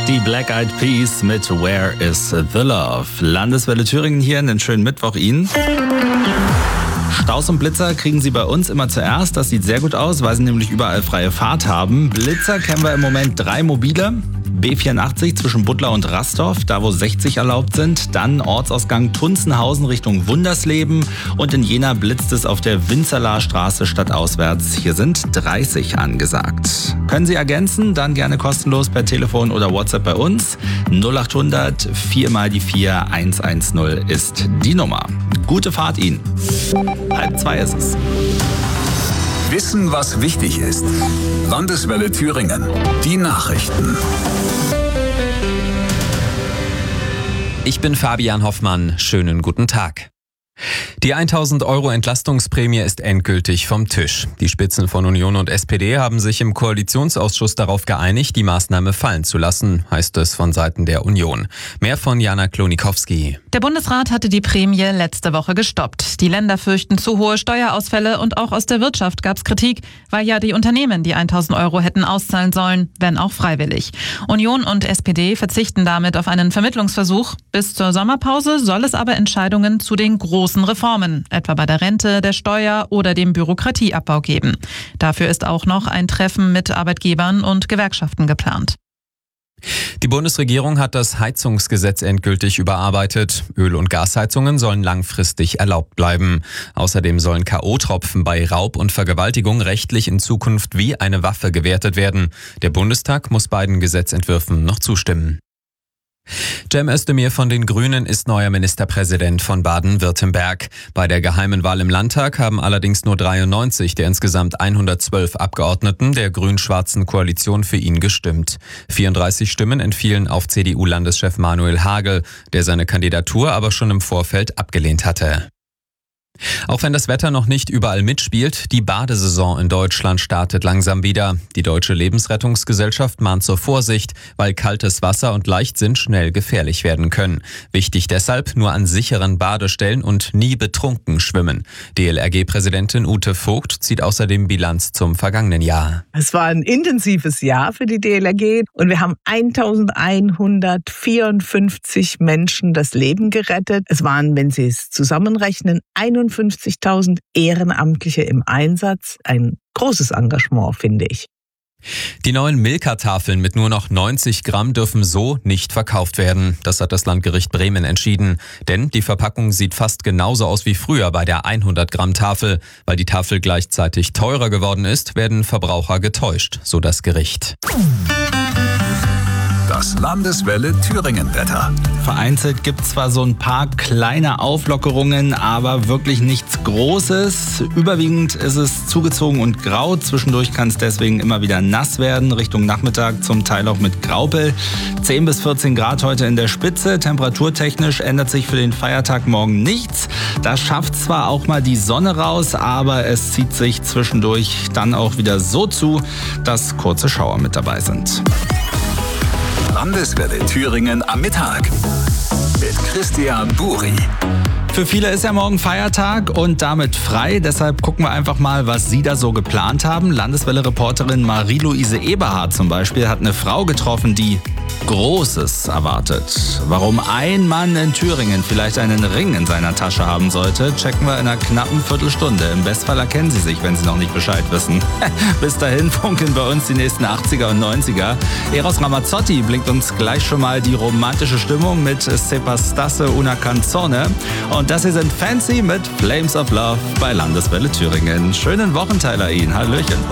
Die Black Eyed Peas mit Where is the Love? Landeswelle Thüringen hier, einen schönen Mittwoch Ihnen. Staus und Blitzer kriegen Sie bei uns immer zuerst. Das sieht sehr gut aus, weil Sie nämlich überall freie Fahrt haben. Blitzer kennen wir im Moment 3 mobile. B84 zwischen Buttlar und Rastorf, da wo 60 erlaubt sind. Dann Ortsausgang Tunzenhausen Richtung Wundersleben. Und in Jena blitzt es auf der Winzerlaarstraße stadtauswärts. Hier sind 30 angesagt. Können Sie ergänzen? Dann gerne kostenlos per Telefon oder WhatsApp bei uns. 0800 4 mal die 4 110 ist die Nummer. Gute Fahrt Ihnen. 1:30 ist es. Wissen, was wichtig ist. Landeswelle Thüringen. Die Nachrichten. Ich bin Fabian Hoffmann. Schönen guten Tag. Die 1.000 € Entlastungsprämie ist endgültig vom Tisch. Die Spitzen von Union und SPD haben sich im Koalitionsausschuss darauf geeinigt, die Maßnahme fallen zu lassen, heißt es von Seiten der Union. Mehr von Jana Klonikowski. Der Bundesrat hatte die Prämie letzte Woche gestoppt. Die Länder fürchten zu hohe Steuerausfälle und auch aus der Wirtschaft gab es Kritik, weil ja die Unternehmen die 1.000 € hätten auszahlen sollen, wenn auch freiwillig. Union und SPD verzichten damit auf einen Vermittlungsversuch. Bis zur Sommerpause soll es aber Entscheidungen zu den großen Reformen, etwa bei der Rente, der Steuer oder dem Bürokratieabbau geben. Dafür ist auch noch ein Treffen mit Arbeitgebern und Gewerkschaften geplant. Die Bundesregierung hat das Heizungsgesetz endgültig überarbeitet. Öl- und Gasheizungen sollen langfristig erlaubt bleiben. Außerdem sollen K.O.-Tropfen bei Raub und Vergewaltigung rechtlich in Zukunft wie eine Waffe gewertet werden. Der Bundestag muss beiden Gesetzentwürfen noch zustimmen. Cem Özdemir von den Grünen ist neuer Ministerpräsident von Baden-Württemberg. Bei der geheimen Wahl im Landtag haben allerdings nur 93 der insgesamt 112 Abgeordneten der grün-schwarzen Koalition für ihn gestimmt. 34 Stimmen entfielen auf CDU-Landeschef Manuel Hagel, der seine Kandidatur aber schon im Vorfeld abgelehnt hatte. Auch wenn das Wetter noch nicht überall mitspielt, die Badesaison in Deutschland startet langsam wieder. Die Deutsche Lebensrettungsgesellschaft mahnt zur Vorsicht, weil kaltes Wasser und Leichtsinn schnell gefährlich werden können. Wichtig deshalb, nur an sicheren Badestellen und nie betrunken schwimmen. DLRG-Präsidentin Ute Vogt zieht außerdem Bilanz zum vergangenen Jahr. Es war ein intensives Jahr für die DLRG und wir haben 1154 Menschen das Leben gerettet. Es waren, wenn Sie es zusammenrechnen, 51.000 Ehrenamtliche im Einsatz. Ein großes Engagement, finde ich. Die neuen Milka-Tafeln mit nur noch 90 Gramm dürfen so nicht verkauft werden. Das hat das Landgericht Bremen entschieden. Denn die Verpackung sieht fast genauso aus wie früher bei der 100 Gramm Tafel. Weil die Tafel gleichzeitig teurer geworden ist, werden Verbraucher getäuscht, so das Gericht. Das Landeswelle Thüringen-Wetter. Vereinzelt gibt es zwar so ein paar kleine Auflockerungen, aber wirklich nichts Großes. Überwiegend ist es zugezogen und grau. Zwischendurch kann es deswegen immer wieder nass werden. Richtung Nachmittag zum Teil auch mit Graupel. 10 bis 14 Grad heute in der Spitze. Temperaturtechnisch ändert sich für den Feiertag morgen nichts. Da schafft zwar auch mal die Sonne raus, aber es zieht sich zwischendurch dann auch wieder so zu, dass kurze Schauer mit dabei sind. Landeswelle Thüringen am Mittag mit Christian Buri. Für viele ist ja morgen Feiertag und damit frei. Deshalb gucken wir einfach mal, was Sie da so geplant haben. Landeswelle-Reporterin Marie-Louise Eberhardt zum Beispiel hat eine Frau getroffen, die Großes erwartet. Warum ein Mann in Thüringen vielleicht einen Ring in seiner Tasche haben sollte, checken wir in einer knappen Viertelstunde. Im Bestfall erkennen Sie sich, wenn Sie noch nicht Bescheid wissen. Bis dahin funkeln bei uns die nächsten 80er und 90er. Eros Ramazzotti blinkt uns gleich schon mal die romantische Stimmung mit Se bastasse una canzone. Und das hier sind Fancy mit Flames of Love bei Landeswelle Thüringen. Schönen Wochenteiler Ihnen. Hallöchen.